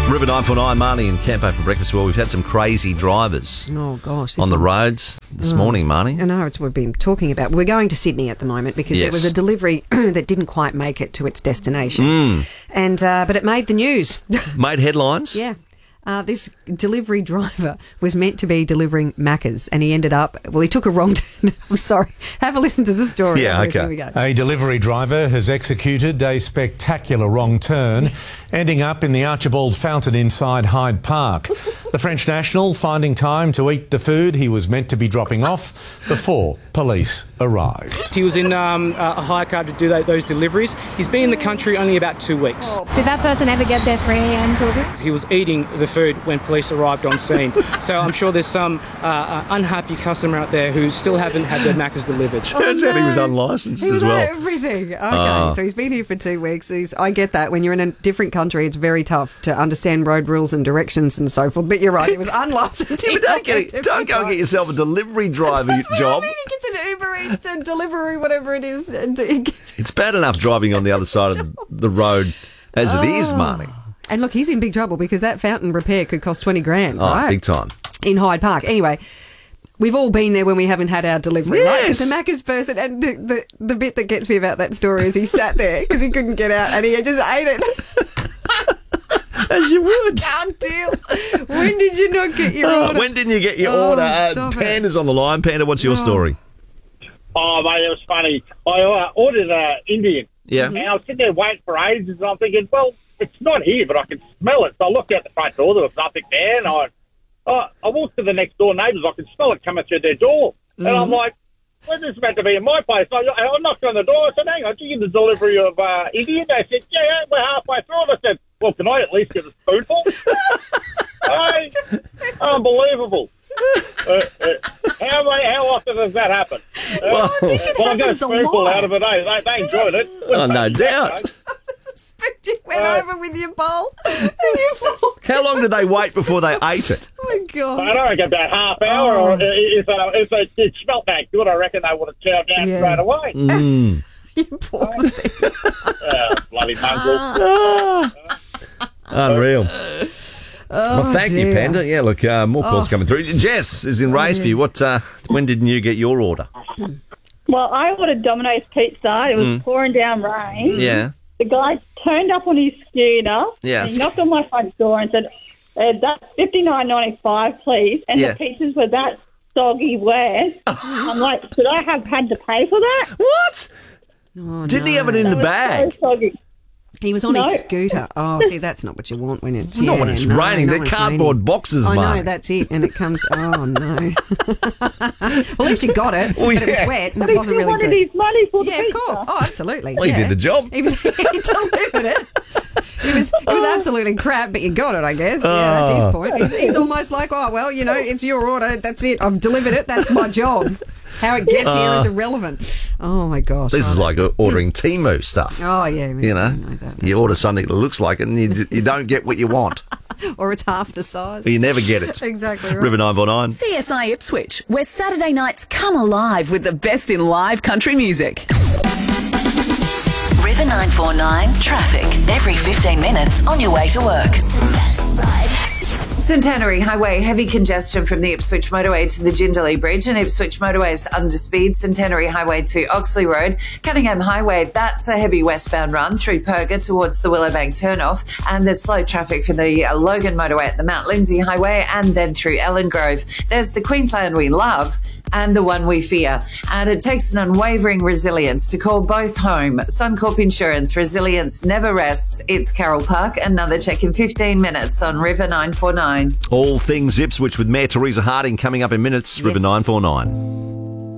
River 949, Marnie and Campo for breakfast. Well, we've had some crazy drivers on the roads this morning, Marnie. I know, it's what we've been talking about. We're going to Sydney at the moment because there was a delivery that didn't quite make it to its destination. But it made the news. Made headlines? Yeah. This delivery driver was meant to be delivering Macca's and he ended up, he took a wrong turn. I'm sorry. Have a listen to the story. Yeah, okay. Here we go. A delivery driver has executed a spectacular wrong turn, ending up in the Archibald Fountain inside Hyde Park. The French national finding time to eat the food he was meant to be dropping off before police arrived. He was in a hire car to do those deliveries. He's been in the country only about 2 weeks. Did that person ever get their free hands over? He was eating the food when police arrived on scene. So I'm sure there's some unhappy customer out there who still haven't had their Macca's delivered. Turns out he was unlicensed He was as well. everything. Okay, so he's been here for 2 weeks. I get that. When you're in a different country, it's very tough to understand road rules and directions and so forth. But you're right, he was unlicensed. Yeah, but don't go and get yourself a delivery driver job. He gets an Uber Eats to delivery, whatever it is. It's bad enough driving on the other side of the road as it is, Marnie. And look, he's in big trouble because that fountain repair could cost 20 grand, Oh, right? big time. In Hyde Park. Anyway, we've all been there when we haven't had our delivery, right? Yes. Because the Macca's person, and the bit that gets me about that story is he sat there because he couldn't get out and he just ate it. As you would. Can't deal. When did you not get your order? When didn't you get your order? Stop it. Panda's on the line. Panda, what's your story? Oh, mate, it was funny. I ordered Indian. Yeah. And I was sitting there waiting for ages, and I'm thinking, well, it's not here, but I can smell it. So I looked out the front door. There was nothing there. And I walked to the next door neighbours. I could smell it coming through their door. And I'm like, where's this meant to be in my place? So I knocked on the door. I said, hang on, do you give the delivery of Indian? They said, yeah, we're halfway through it. I said, well, can I at least get a spoonful? Hey, unbelievable. How often does that happen? I think it I got a happens a spoonful lot. out of it. They enjoyed it. Oh, no doubt. You went over with your bowl and your fork. How long did they wait before they ate it? Oh, my God. I don't reckon about half hour, or if it smelled that good, I reckon they would have chowed down straight away. You poor thing. Bloody mongrel. Unreal. Well, thank you, Panda. Yeah, look, more calls coming through. Jess is in Raceview. When didn't you get your order? Well, I ordered Domino's pizza. It was pouring down rain. Yeah. The guy turned up on his scooter. Yeah. And he knocked on my front door and said, that's $59.95, please. And the pizzas were that soggy wet. I'm like, should I have had to pay for that? What? Oh, Didn't he have it in the bag? So soggy. He was on his scooter. Oh, see, that's not what you want when it's Not when it's raining. They're cardboard boxes, I mate. know, that's it. And it comes, oh, no. Well, at least you got it, but it was wet and it wasn't really good. He wanted his money for the Yeah, of pizza. course. Oh, absolutely. Well, he did the job. He delivered it. It was absolutely crap, but you got it, I guess. Yeah, that's his point. He's almost like, oh, well, you know, it's your order. That's it. I've delivered it. That's my job. How it gets here is irrelevant. Oh, my gosh. This is like ordering Temu stuff. Oh, yeah. You know, you order something that looks like it and you don't get what you want. Or it's half the size. You never get it. Exactly right. River 949. CSI Ipswich, where Saturday nights come alive with the best in live country music. River 949 traffic. Every 15 minutes on your way to work. Centenary Highway, heavy congestion from the Ipswich Motorway to the Jindalee Bridge, and Ipswich Motorway is under speed. Centenary Highway to Oxley Road. Cunningham Highway, that's a heavy westbound run through Perga towards the Willowbank turnoff, and there's slow traffic for the Logan Motorway at the Mount Lindsay Highway and then through Ellen Grove. There's the Queensland we love and the one we fear, and it takes an unwavering resilience to call both home. Suncorp Insurance, resilience never rests. It's Carroll Park. Another check in 15 minutes on River 949. All things Ipswich with Mayor Teresa Harding coming up in minutes. River 949.